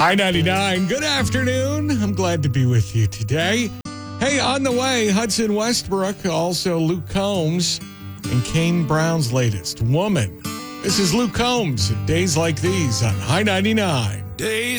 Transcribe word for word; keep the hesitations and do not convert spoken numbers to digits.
Hi ninety-nine, good afternoon. I'm glad to be with you today. Hey, on the way, Hudson Westbrook, also Luke Combs, and Kane Brown's latest, Woman. This is Luke Combs, Days Like These on High ninety-nine. Days